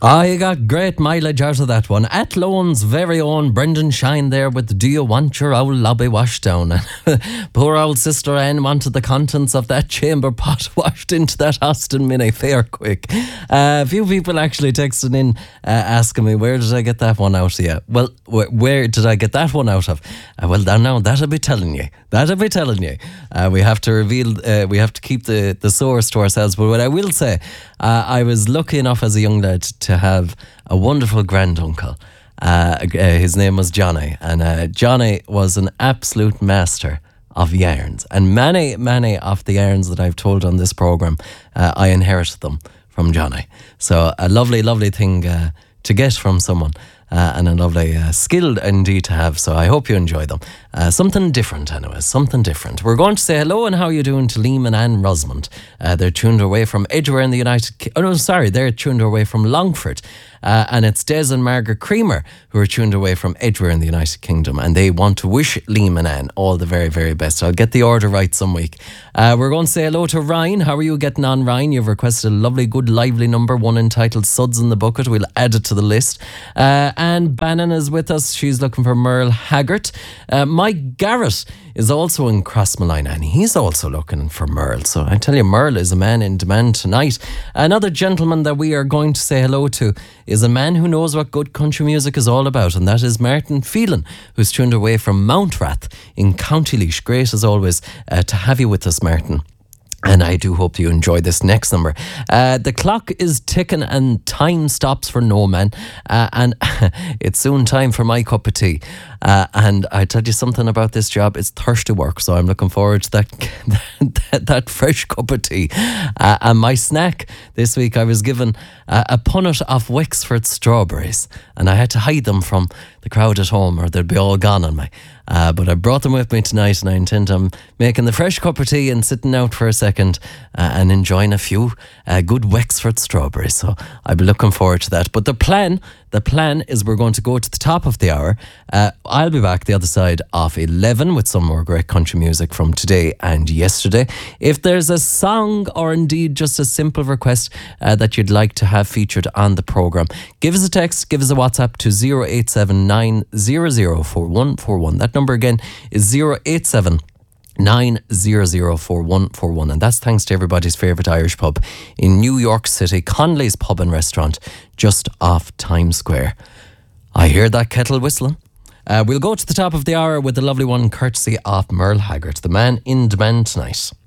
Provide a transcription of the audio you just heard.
You got great mileage out of that one. Athlon's very own Brendan Shine there with Do You Want Your Old Lobby Washed Down? Poor old Sister Anne wanted the contents of that chamber pot washed into that Austin Mini fair quick. A few people actually texting in asking me, where did I get that one out of? Yeah. Well, where did I get that one out of? Well, now that'll be telling you. We have to reveal, we have to keep the source to ourselves. But what I will say, I was lucky enough as a young lad to have a wonderful granduncle. His name was Johnny, and Johnny was an absolute master of yarns. And many of the yarns that I've told on this programme, I inherited them from Johnny. So a lovely thing to get from someone. And a lovely skill indeed to have. So I hope you enjoy them. Something different anyways, something different. We're going to say hello and how you doing to Liam and Anne Rosamond. They're tuned away from Edgware in the they're tuned away from Longford. And it's Des and Margaret Creamer who are tuned away from Edgware in the United Kingdom, and they want to wish Liam and Anne all the very, very best. I'll get the order right some week. We're going to say hello to Ryan. How are you getting on, Ryan? You've requested a lovely, good, lively number, one entitled Suds in the Bucket. We'll add it to the list. And Bannon is with us. She's looking for Merle Haggart. Mike Garrett is also in Crossmalina, and he's also looking for Merle. So I tell you, Merle is a man in demand tonight. Another gentleman that we are going to say hello to is a man who knows what good country music is all about, and that is Martin Phelan, who's tuned away from Mountrath in County Laois. Great as always to have you with us, Martin. And I do hope you enjoy this next number. The clock is ticking and time stops for no man. And it's soon time for my cup of tea. And I tell you something about this job, it's thirsty work. So I'm looking forward to that fresh cup of tea. And my snack this week, I was given a punnet of Wexford strawberries. And I had to hide them from the crowd at home or they'd be all gone on me. But I brought them with me tonight, and I intend on making the fresh cup of tea and sitting out for a second and enjoying a few good Wexford strawberries. So I'll be looking forward to that. But the plan is we're going to go to the top of the hour. I'll be back the other side of 11 with some more great country music from today and yesterday. If there's a song or indeed just a simple request that you'd like to have featured on the programme, give us a text, give us a WhatsApp to 0879 004141. That number again is 087 9004141, and that's thanks to everybody's favourite Irish pub in New York City, Conley's Pub and Restaurant, just off Times Square. I hear that kettle whistling. We'll go to the top of the hour with the lovely one courtesy of Merle Haggart, the man in demand tonight.